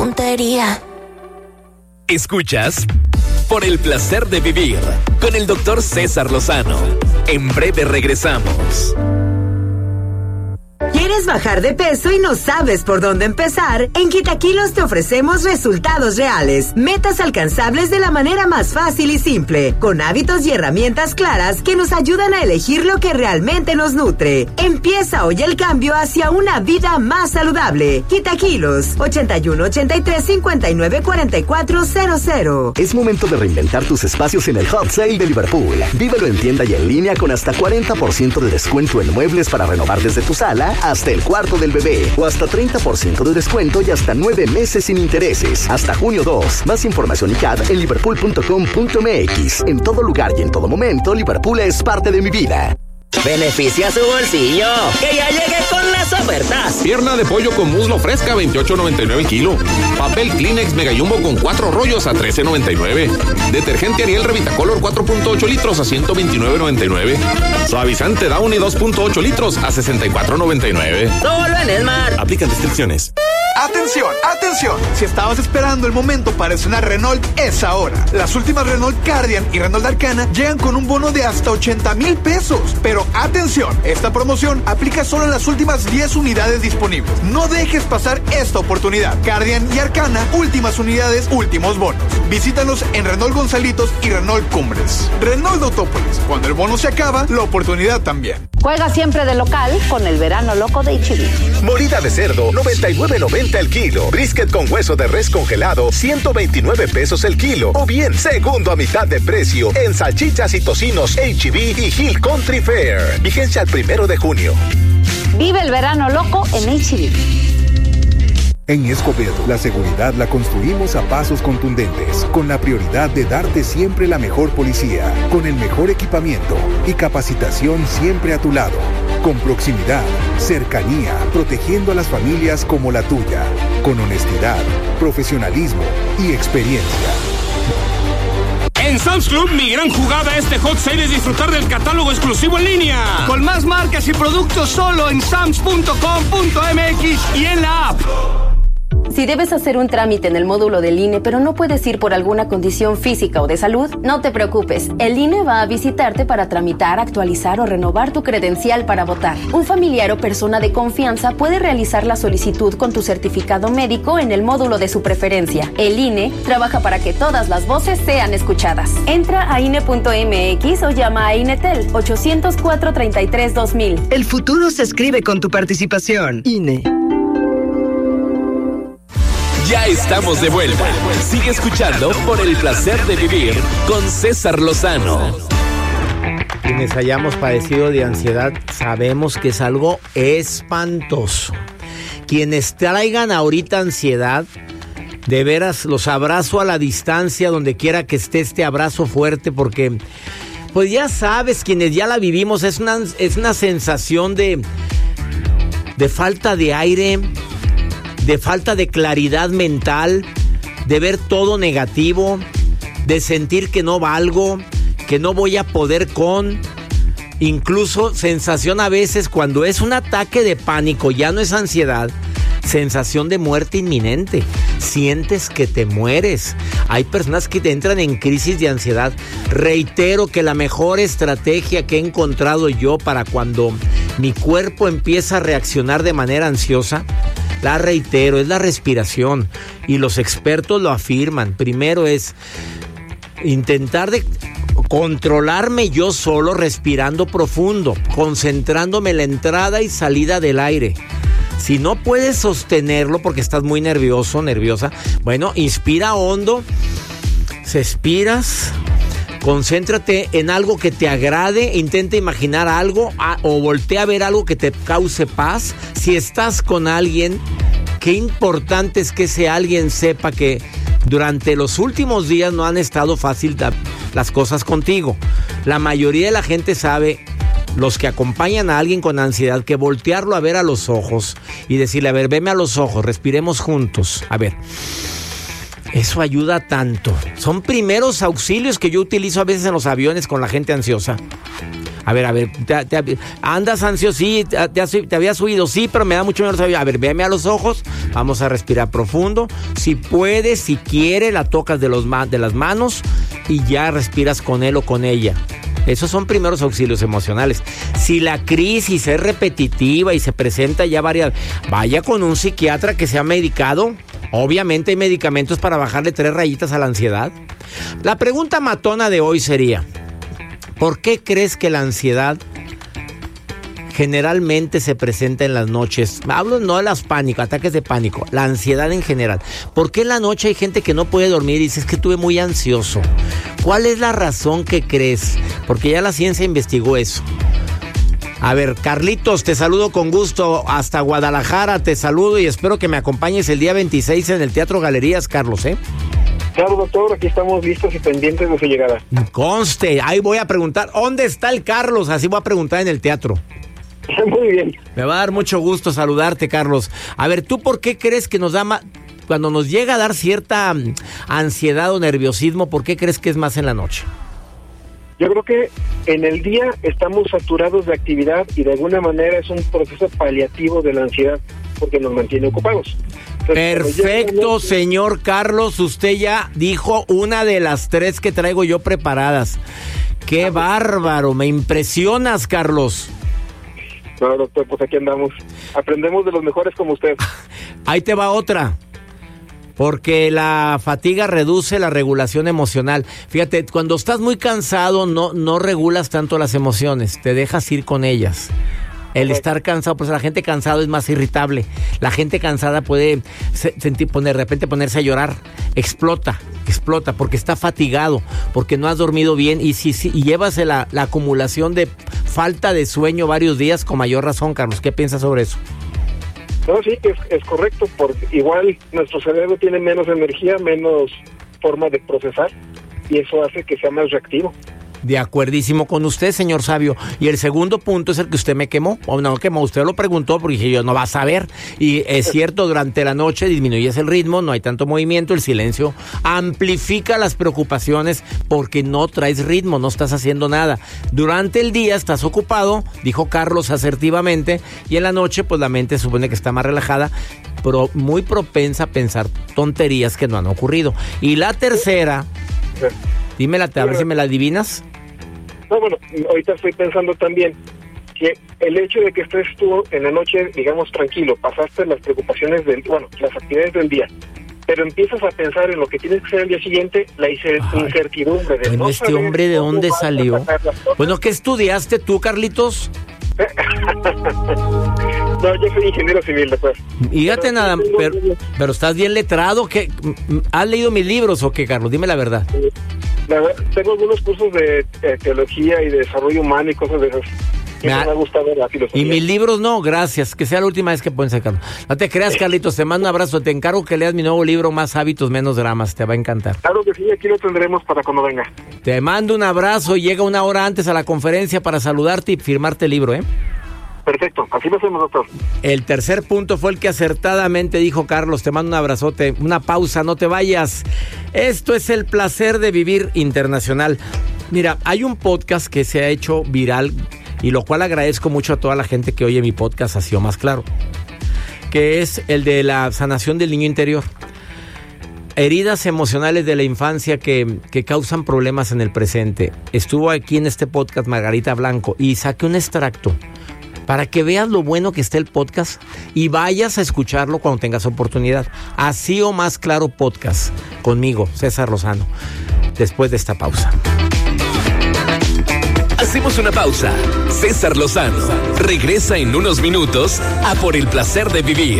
puntería. Escuchas Por el placer de vivir con el Dr. César Lozano. En breve regresamos. ¿Quieres bajar de peso y no sabes por dónde empezar? En Quitaquilos te ofrecemos resultados reales, metas alcanzables de la manera más fácil y simple, con hábitos y herramientas claras que nos ayudan a elegir lo que realmente nos nutre. Empieza hoy el cambio hacia una vida más saludable. Quitaquilos, 8183-594400. Es momento de reinventar tus espacios en el Hot Sale de Liverpool. Vívelo en tienda y en línea con hasta 40% de descuento en muebles para renovar desde tu sala hasta el cuarto del bebé, o hasta 30% de descuento y hasta 9 meses sin intereses, hasta junio 2. Más información y CAD en liverpool.com.mx. En todo lugar y en todo momento, Liverpool es parte de mi vida. Beneficia su bolsillo, que ya llegué con las ofertas. Pierna de pollo con muslo fresca, $28.99 el kilo. Papel Kleenex Mega Jumbo con 4 rollos a $13.99. Detergente Ariel Revitacolor 4.8 litros a $129.99. Suavizante Downy 2.8 litros a $64.99. Solo en Esmar. Aplican restricciones. ¡Atención! ¡Atención! Si estabas esperando el momento para estrenar Renault, es ahora. Las últimas Renault Cardian y Renault Arcana llegan con un bono de hasta 80,000 pesos. Pero atención, esta promoción aplica solo en las últimas 10 unidades disponibles. No dejes pasar esta oportunidad. Cardian y Arcana, últimas unidades, últimos bonos. Visítanos en Renault Gonzalitos y Renault Cumbres. Renault Autópolis, cuando el bono se acaba, la oportunidad también. Juega siempre de local con el verano loco de H-E-B. Molida de cerdo, $99.90 el kilo. Brisket con hueso de res congelado, $129 el kilo. O bien, segundo a mitad de precio en salchichas y tocinos H-E-B y Hill Country Fair. Vigencia al 1 de junio. Vive el verano loco en H-E-B. En Escobedo, la seguridad la construimos a pasos contundentes, con la prioridad de darte siempre la mejor policía, con el mejor equipamiento y capacitación siempre a tu lado, con proximidad, cercanía, protegiendo a las familias como la tuya, con honestidad, profesionalismo y experiencia. En Sam's Club, mi gran jugada este Hot Sale es disfrutar del catálogo exclusivo en línea. Con más marcas y productos solo en sams.com.mx y en la app. Si debes hacer un trámite en el módulo del INE, pero no puedes ir por alguna condición física o de salud, no te preocupes. El INE va a visitarte para tramitar, actualizar o renovar tu credencial para votar. Un familiar o persona de confianza puede realizar la solicitud con tu certificado médico en el módulo de su preferencia. El INE trabaja para que todas las voces sean escuchadas. Entra a INE.mx o llama a INETEL 800-433-2000. El futuro se escribe con tu participación. INE. Ya estamos de vuelta. Sigue escuchando Por el placer de vivir con César Lozano. Quienes hayamos padecido de ansiedad sabemos que es algo espantoso. Quienes traigan ahorita ansiedad, de veras los abrazo a la distancia, donde quiera que esté este abrazo fuerte, porque pues ya sabes, quienes ya la vivimos, es una sensación de falta de aire, de falta de claridad mental, de ver todo negativo, de sentir que no valgo, que no voy a poder con, incluso sensación a veces cuando es un ataque de pánico, ya no es ansiedad, sensación de muerte inminente, sientes que te mueres. Hay personas que te entran en crisis de ansiedad. Reitero que la mejor estrategia que he encontrado yo para cuando mi cuerpo empieza a reaccionar de manera ansiosa, la reitero, es la respiración, y los expertos lo afirman. Primero es intentar de controlarme yo solo, respirando profundo, concentrándome en la entrada y salida del aire. Si no puedes sostenerlo porque estás muy nervioso, nerviosa, bueno, inspira hondo, expiras. Concéntrate en algo que te agrade, intenta imaginar algo o voltea a ver algo que te cause paz. Si estás con alguien, qué importante es que ese alguien sepa que durante los últimos días no han estado fácil las cosas contigo. La mayoría de la gente sabe, los que acompañan a alguien con ansiedad, que voltearlo a ver a los ojos y decirle, a ver, veme a los ojos, respiremos juntos, a ver. Eso ayuda tanto. Son primeros auxilios que yo utilizo a veces en los aviones con la gente ansiosa. A ver, andas ansioso, sí, te había subido, sí, pero me da mucho miedo saber. A ver, véame a los ojos, vamos a respirar profundo. Si puedes, si quieres, la tocas de las manos y ya respiras con él o con ella. Esos son primeros auxilios emocionales. Si la crisis es repetitiva y se presenta ya vaya con un psiquiatra que sea medicado. Obviamente hay medicamentos para bajarle 3 rayitas a la ansiedad. La pregunta matona de hoy sería: ¿por qué crees que la ansiedad generalmente se presenta en las noches? Hablo no de los pánicos, ataques de pánico, la ansiedad en general. ¿Por qué en la noche hay gente que no puede dormir y dice, es que estuve muy ansioso? ¿Cuál es la razón que crees? Porque ya la ciencia investigó eso. A ver, Carlitos, te saludo con gusto hasta Guadalajara, te saludo y espero que me acompañes el día 26 en el Teatro Galerías, Carlos, ¿eh? Claro, doctor, aquí estamos listos y pendientes de su llegada. Conste, ahí voy a preguntar, ¿dónde está el Carlos? Así voy a preguntar en el teatro. Muy bien. Me va a dar mucho gusto saludarte, Carlos. A ver, ¿tú por qué crees que nos da cuando nos llega a dar cierta ansiedad o nerviosismo, por qué crees que es más en la noche? Yo creo que en el día estamos saturados de actividad y de alguna manera es un proceso paliativo de la ansiedad porque nos mantiene ocupados. Entonces, perfecto, señor Carlos, usted ya dijo una de las 3 que traigo yo preparadas. ¡Qué bárbaro! Me impresionas, Carlos. No, doctor, pues aquí andamos. Aprendemos de los mejores como usted. Ahí te va otra. Porque la fatiga reduce la regulación emocional. Fíjate, cuando estás muy cansado no regulas tanto las emociones, te dejas ir con ellas. El estar cansado, pues la gente cansada es más irritable. La gente cansada puede de repente ponerse a llorar. Explota porque está fatigado, porque no has dormido bien. Y si llevas la acumulación de falta de sueño varios días, con mayor razón, Carlos. ¿Qué piensas sobre eso? No, sí, es correcto, porque igual nuestro cerebro tiene menos energía, menos forma de procesar, y eso hace que sea más reactivo. De acuerdísimo con usted, señor Sabio. Y el segundo punto es el que usted me quemó. O no quemó, usted lo preguntó porque dije yo, no vas a ver. Y es cierto, durante la noche disminuyes el ritmo, no hay tanto movimiento, el silencio amplifica las preocupaciones porque no traes ritmo, no estás haciendo nada. Durante el día estás ocupado, dijo Carlos asertivamente, y en la noche pues la mente se supone que está más relajada, pero muy propensa a pensar tonterías que no han ocurrido. Y la tercera, dímela, a ver si me la adivinas. No, bueno, ahorita estoy pensando también que el hecho de que estés tú en la noche, digamos, tranquilo, pasaste las preocupaciones las actividades del día, pero empiezas a pensar en lo que tienes que hacer el día siguiente, la incertidumbre de bueno, este hombre, ¿de dónde salió? Bueno, ¿qué estudiaste tú, Carlitos? No, yo soy ingeniero civil, después. Fíjate nada, pero estás bien letrado. ¿Has leído mis libros o qué, Carlos? Dime la verdad. Tengo algunos cursos de teología y de desarrollo humano y cosas de esas. Me ha gustado la filosofía. Y mis libros no, gracias. Que sea la última vez que pueden sacarlo. No te creas, Carlitos, te mando un abrazo. Te encargo que leas mi nuevo libro, Más hábitos, menos dramas. Te va a encantar. Claro que sí, aquí lo tendremos para cuando venga. Te mando un abrazo. Llega una hora antes a la conferencia para saludarte y firmarte el libro, ¿eh? Perfecto, así lo hacemos, doctor. El tercer punto fue el que acertadamente dijo Carlos. Te mando un abrazote, una pausa, no te vayas. Esto es El Placer de Vivir Internacional. Mira, hay un podcast que se ha hecho viral y lo cual agradezco mucho a toda la gente que oye mi podcast así o más claro, que es el de la sanación del niño interior. Heridas emocionales de la infancia que causan problemas en el presente. Estuvo aquí en este podcast Margarita Blanco y saqué un extracto para que veas lo bueno que está el podcast y vayas a escucharlo cuando tengas oportunidad. Así o más claro podcast conmigo, César Lozano, después de esta pausa. Hacemos una pausa. César Lozano regresa en unos minutos a Por el Placer de Vivir.